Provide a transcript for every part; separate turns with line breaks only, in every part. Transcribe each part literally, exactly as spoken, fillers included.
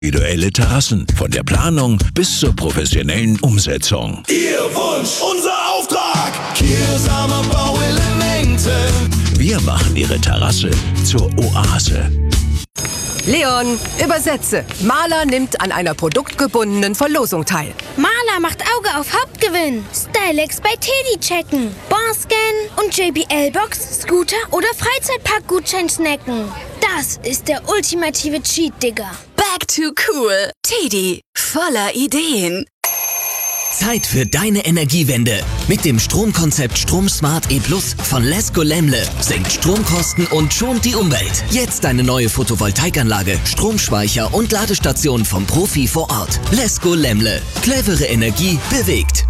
Individuelle Terrassen, von der Planung bis zur professionellen Umsetzung.
Ihr Wunsch, unser Auftrag. Kia Bauelemente.
Wir machen Ihre Terrasse zur Oase.
Leon, übersetze. Maler nimmt an einer produktgebundenen Verlosung teil.
Maler macht Auge auf Hauptgewinn. Stylex bei Teddy checken. Bonscan und J B L-Box, Scooter oder Freizeitpark-Gutschein snacken. Das ist der ultimative Cheat, Digga.
Back to cool. Teddy, voller Ideen.
Zeit für deine Energiewende. Mit dem Stromkonzept StromSmart E Plus von Lesco Lemle senkt Stromkosten und schont die Umwelt. Jetzt eine neue Photovoltaikanlage, Stromspeicher und Ladestation vom Profi vor Ort. Lesco Lemle. Clevere Energie bewegt.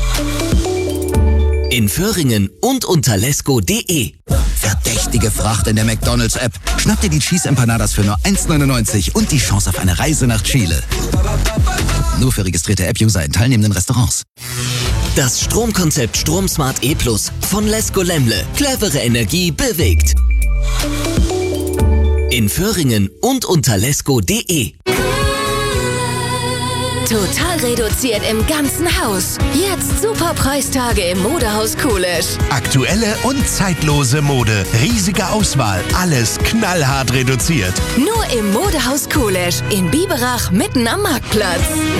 In Föhringen und unter lesco punkt de.
Verdächtige Fracht in der McDonald's-App. Schnapp dir die Cheese Empanadas für nur eins neunundneunzig und die Chance auf eine Reise nach Chile. Nur für registrierte App-User in teilnehmenden Restaurants.
Das Stromkonzept StromSmart E Plus von Lesco Lemle. Clevere Energie bewegt. In Föhringen und unter lesco punkt de.
Total reduziert im ganzen Haus. Jetzt super Preistage im Modehaus Kulisch.
Aktuelle und zeitlose Mode. Riesige Auswahl. Alles knallhart reduziert.
Nur im Modehaus Kulisch in Biberach mitten am Marktplatz.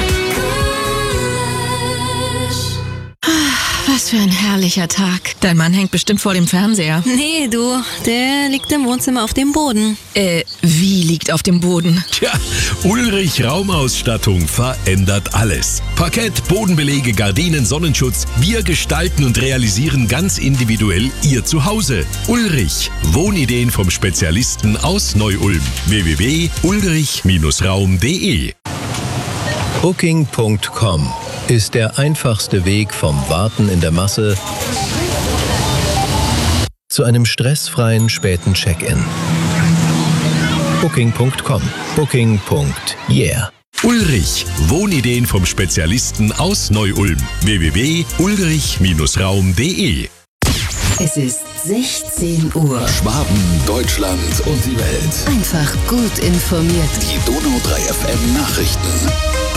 Was für ein herrlicher Tag. Dein Mann hängt bestimmt vor dem Fernseher.
Nee, du, der liegt im Wohnzimmer auf dem Boden.
Äh, wie liegt auf dem Boden?
Tja, Ulrich Raumausstattung verändert alles. Parkett, Bodenbelege, Gardinen, Sonnenschutz. Wir gestalten und realisieren ganz individuell Ihr Zuhause. Ulrich, Wohnideen vom Spezialisten aus Neu-Ulm. w w w punkt ulrich Raum punkt de.
Booking punkt com ist der einfachste Weg vom Warten in der Masse zu einem stressfreien späten Check-in. Booking punkt com. Booking. Yeah.
Ulrich, Wohnideen vom Spezialisten aus Neu-Ulm. w w w punkt ulrich Raum punkt de.
Es ist sechzehn Uhr.
Schwaben, Deutschland und die Welt.
Einfach gut informiert.
Die Donau drei F M Nachrichten.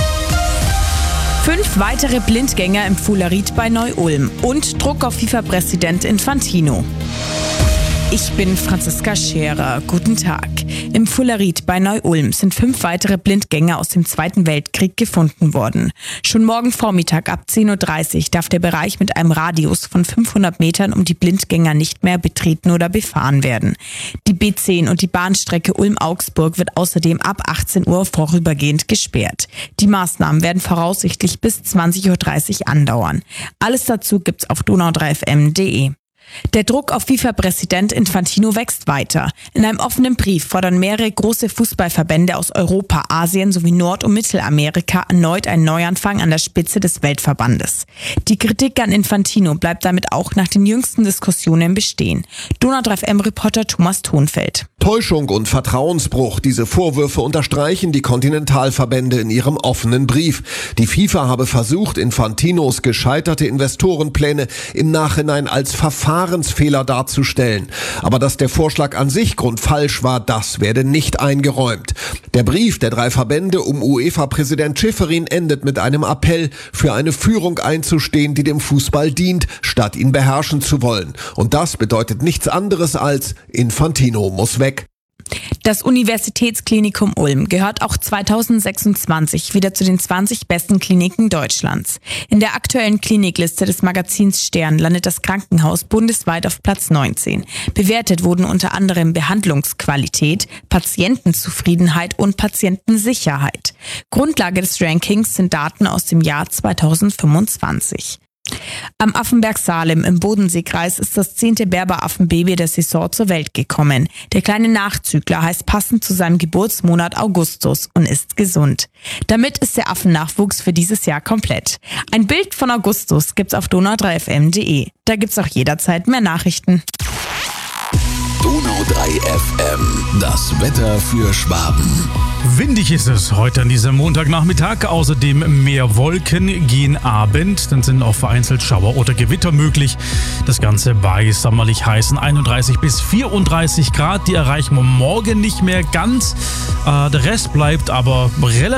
Fünf weitere Blindgänger im Fularit bei Neu-Ulm und Druck auf FIFA-Präsident Infantino. Ich bin Franziska Scherer. Guten Tag. Im Fularit bei Neu-Ulm sind fünf weitere Blindgänger aus dem Zweiten Weltkrieg gefunden worden. Schon morgen Vormittag ab zehn Uhr dreißig darf der Bereich mit einem Radius von fünfhundert Metern um die Blindgänger nicht mehr betreten oder befahren werden. Die B zehn und die Bahnstrecke Ulm-Augsburg wird außerdem ab achtzehn Uhr vorübergehend gesperrt. Die Maßnahmen werden voraussichtlich bis zwanzig Uhr dreißig andauern. Alles dazu gibt's auf donau drei f m punkt de. Der Druck auf FIFA-Präsident Infantino wächst weiter. In einem offenen Brief fordern mehrere große Fußballverbände aus Europa, Asien sowie Nord- und Mittelamerika erneut einen Neuanfang an der Spitze des Weltverbandes. Die Kritik an Infantino bleibt damit auch nach den jüngsten Diskussionen bestehen. Donau drei F M-Reporter Thomas Thonfeld.
Täuschung und Vertrauensbruch. Diese Vorwürfe unterstreichen die Kontinentalverbände in ihrem offenen Brief. Die FIFA habe versucht, Infantinos gescheiterte Investorenpläne im Nachhinein als Verfahrensfehler darzustellen. Aber dass der Vorschlag an sich grundfalsch war, das werde nicht eingeräumt. Der Brief der drei Verbände um UEFA-Präsident Schäferin endet mit einem Appell, für eine Führung einzustehen, die dem Fußball dient, statt ihn beherrschen zu wollen. Und das bedeutet nichts anderes als Infantino muss weg.
Das Universitätsklinikum Ulm gehört auch zweitausendsechsundzwanzig wieder zu den zwanzig besten Kliniken Deutschlands. In der aktuellen Klinikliste des Magazins Stern landet das Krankenhaus bundesweit auf Platz neunzehn. Bewertet wurden unter anderem Behandlungsqualität, Patientenzufriedenheit und Patientensicherheit. Grundlage des Rankings sind Daten aus dem Jahr zweitausendfünfundzwanzig. Am Affenberg Salem im Bodenseekreis ist das zehnte Berberaffenbaby der Saison zur Welt gekommen. Der kleine Nachzügler heißt passend zu seinem Geburtsmonat Augustus und ist gesund. Damit ist der Affennachwuchs für dieses Jahr komplett. Ein Bild von Augustus gibt's auf donau drei f m punkt de. Da gibt's auch jederzeit mehr Nachrichten.
Donau drei F M. Das Wetter für Schwaben.
Windig ist es heute an diesem Montagnachmittag. Außerdem mehr Wolken gegen Abend. Dann sind auch vereinzelt Schauer oder Gewitter möglich. Das Ganze bei sommerlich heißen einunddreißig bis vierunddreißig Grad. Die erreichen wir morgen nicht mehr ganz. Äh, der Rest bleibt aber relativ